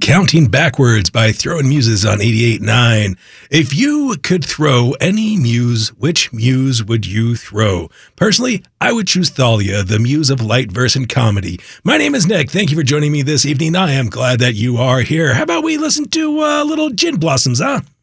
Counting Backwards by Throwing Muses on 88.9. If you could throw any muse, which muse would you throw? Personally, I would choose Thalia, the muse of light verse and comedy. My name is Nick. Thank you for joining me this evening. I am glad that you are here. How about we listen to a little Gin Blossoms, huh?